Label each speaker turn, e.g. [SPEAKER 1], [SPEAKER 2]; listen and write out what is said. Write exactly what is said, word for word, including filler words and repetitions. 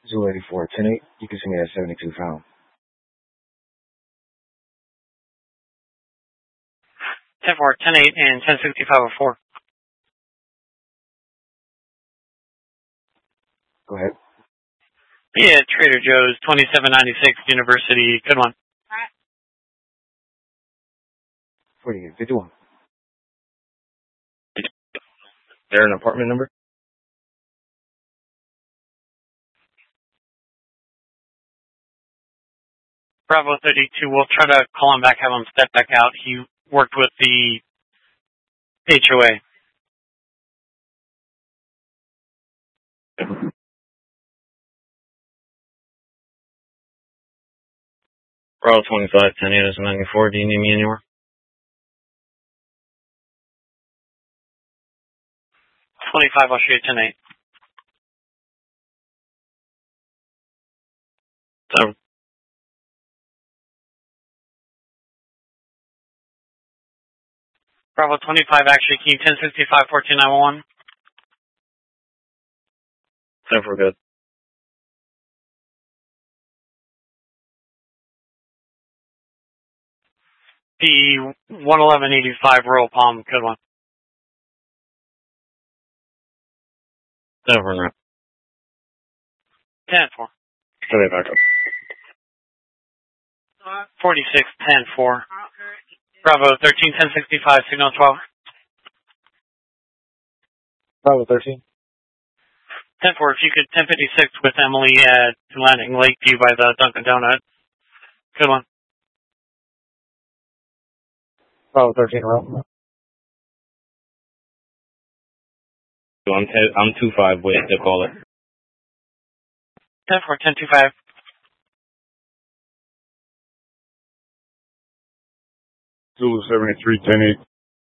[SPEAKER 1] Zulu eighty-four, ten eight. You can send me that seventy-two pound.
[SPEAKER 2] ten four, ten eight, and ten sixty-five oh four.
[SPEAKER 1] Go ahead.
[SPEAKER 2] Yeah, Trader Joe's, twenty-seven ninety-six, University. Good one.
[SPEAKER 1] forty-eight fifty-one. Is there an apartment number?
[SPEAKER 2] Bravo thirty-two, we'll try to call him back, have him step back out. He worked with the H O A.
[SPEAKER 3] Bravo twenty-five, ten eight is ninety-four. Do you need me anywhere?
[SPEAKER 2] twenty-five, I'll show you ten eight.
[SPEAKER 3] So,
[SPEAKER 2] Bravo twenty-five, actually, can you ten sixty-five, fourteen nine one one?
[SPEAKER 3] so we're good.
[SPEAKER 2] The one eleven eighty-five Royal Palm, good one.
[SPEAKER 3] So we're not.
[SPEAKER 2] ten four.
[SPEAKER 3] Okay, back up.
[SPEAKER 2] forty-six, ten four. Bravo thirteen, ten sixty-five, signal twelve.
[SPEAKER 1] Bravo thirteen.
[SPEAKER 2] ten four, if you could ten fifty-six with Emily at Landing Lakeview by the Dunkin' Donut. Good one.
[SPEAKER 1] Bravo thirteen, route.
[SPEAKER 3] I'm, te- I'm two five, wait to call it.
[SPEAKER 2] ten four, ten twenty-five.
[SPEAKER 4] Zulu seventy-three, ten eight.